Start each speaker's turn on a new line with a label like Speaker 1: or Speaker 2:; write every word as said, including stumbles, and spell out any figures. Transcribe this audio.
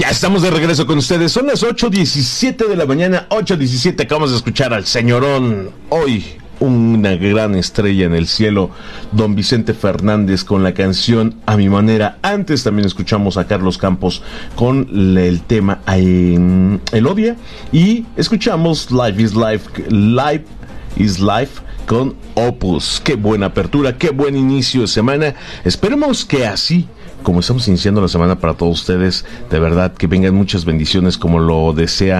Speaker 1: Ya estamos de regreso con ustedes. Son las ocho diecisiete de la mañana, ocho diecisiete. Acabamos de escuchar al señorón. Hoy, una gran estrella en el cielo, don Vicente Fernández, con la canción A Mi Manera. Antes también escuchamos a Carlos Campos con el tema eh, Elodia. Y escuchamos Life is Life, Life is Life con Opus. Qué buena apertura, qué buen inicio de semana. Esperemos que así, como estamos iniciando la semana para todos ustedes, de verdad que vengan muchas bendiciones como lo desea